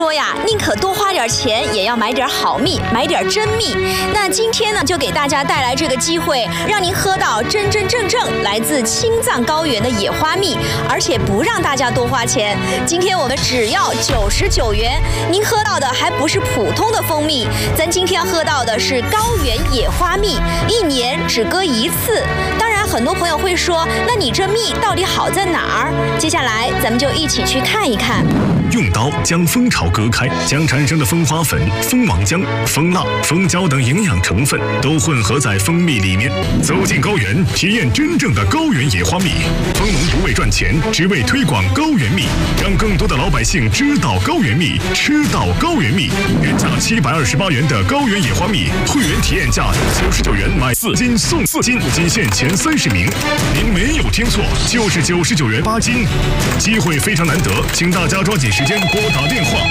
说呀，宁可多花点钱，也要买点好蜜，买点真蜜。那今天呢，就给大家带来这个机会，让您喝到真真正正来自青藏高原的野花蜜，而且不让大家多花钱。今天我们只要99元，您喝到的还不是普通的蜂蜜，咱今天喝到的是高原野花蜜，1年只割1次。当然，很多朋友会说，那你这蜜到底好在哪儿？接下来咱们就一起去看一看。 用刀将蜂巢割开，将产生的蜂花粉、蜂王浆、蜂蜡、蜂胶等营养成分都混合在蜂蜜里面。走进高原，体验真正的高原野花蜜。蜂农不为赚钱，只为推广高原蜜，让更多的老百姓知道高原蜜，吃到高原蜜。原价728元的高原野花蜜，会员体验价99元买4斤送4斤，仅限前30名。您没有听错，就是99元8斤，机会非常难得，请大家抓紧时间拨打电话。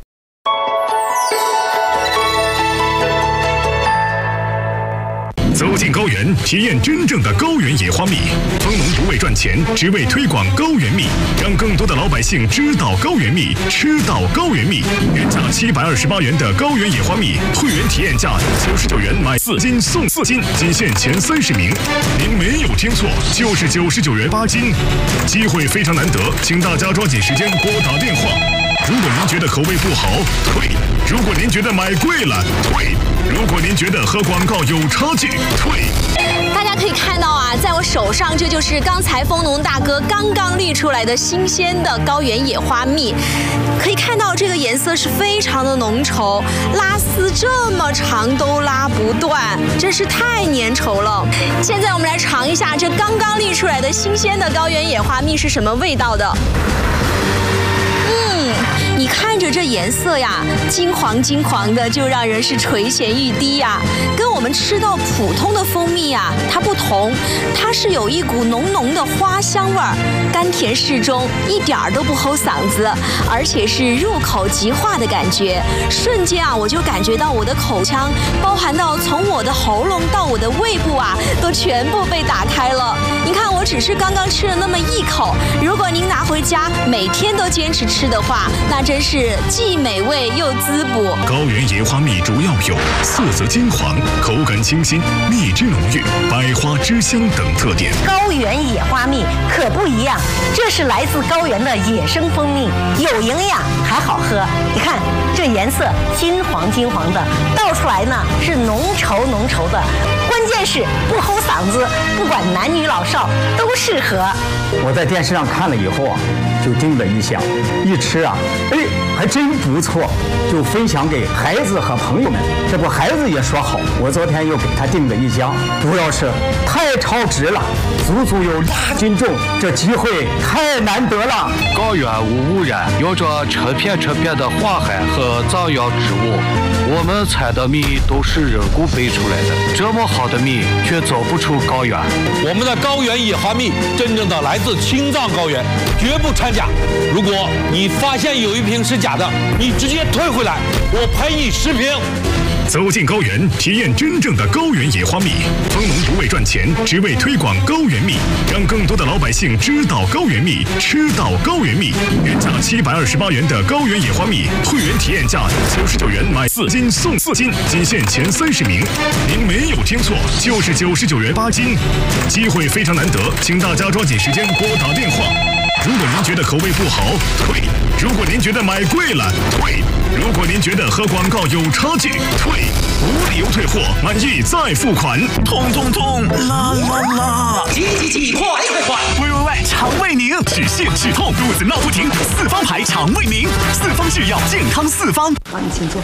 走进高原，体验真正的高原野花蜜。蜂农不为赚钱，只为推广高原蜜，让更多的老百姓知道高原蜜，吃到高原蜜。原价728元的高原野花蜜，会员体验价99元买4斤送4斤，仅限前30名。您没有听错，就是99元8斤，机会非常难得，请大家抓紧时间拨打电话。如果您觉得口味不好，退；如果您觉得买贵了，退；如果您觉得和广告有差距，退。 大家可以看到啊，在我手上，这就是刚才蜂农大哥刚刚沥出来的新鲜的高原野花蜜。可以看到这个颜色是非常的浓稠，拉丝这么长都拉不断，真是太粘稠了。现在我们来尝一下这刚刚沥出来的新鲜的高原野花蜜是什么味道的。你看着这颜色呀，金黄金黄的，就让人是垂涎欲滴呀。跟我们吃到普通的蜂蜜呀，它不同，它是有一股浓浓的花香味儿，甘甜适中，一点儿都不齁嗓子，而且是入口即化的感觉。瞬间啊，我就感觉到我的口腔，包含到从我的喉咙到我的胃部啊，都全部被打开了。你看，我只是刚刚吃了那么1口，如果您拿回家每天都坚持吃的话，那真是既美味又滋补。 高原野花蜜主要有色泽金黄、口感清新、蜜汁浓郁、百花之香等特点。 高原野花蜜可不一样，这是来自高原的野生蜂蜜，有营养还好喝。你看这颜色金黄金黄的，倒出来呢是浓稠浓稠的，关键是不齁嗓子，不管男女老少都适合。 我在电视上看了以后啊，就叮的一下，一吃啊，还真不错，就分享给孩子和朋友们。这不，孩子也说好，我昨天又给他订了1箱，主要是太超值了，足足有2斤重，这机会太难得了。 高原无污染，有着成片的花海和藏药植物，我们采的蜜都是人工培出来的，这么好的蜜却走不出高原。 我们的高原野花蜜真正的来自青藏高原，绝不掺假。如果你发现有1瓶是假的，你直接退回来，我赔你10瓶。 走进高原，体验真正的高原野花蜜。蜂农不为赚钱，只为推广高原蜜，让更多的老百姓知道高原蜜，吃到高原蜜。原价728元的高原野花蜜，会员体验价99元买4斤送4斤，仅限前30名。您没有听错，就是99元8斤，机会非常难得，请大家抓紧时间拨打电话。如果您觉得口味不好，退；如果您觉得买贵了，退；如果您觉得和广告有差距，退。无理由退货，满意再付款，痛痛痛，啦啦啦！ 急，快！ 喂，肠胃宁，止泻止痛，肚子闹不停，4方牌肠胃宁，4方制药，健康4方。 好，你请坐。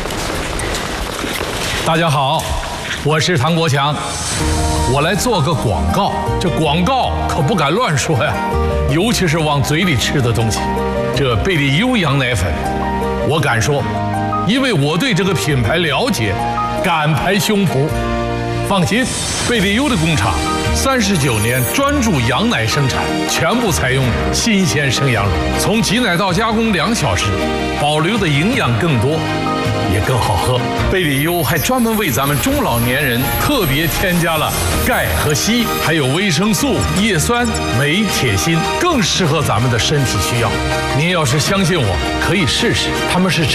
大家好，我是唐国强，我来做个广告。这广告可不敢乱说呀，尤其是往嘴里吃的东西。这贝利优羊奶粉，我敢说，因为我对这个品牌了解，敢拍胸脯。放心，贝利优的工厂39年专注羊奶生产，全部采用新鲜生羊乳，从挤奶到加工2小时，保留的营养更多。 也更好喝。贝里优还专门为咱们中老年人特别添加了钙和硒，还有维生素、叶酸、镁、铁、锌，更适合咱们的身体需要。您要是相信我，可以试试，他们是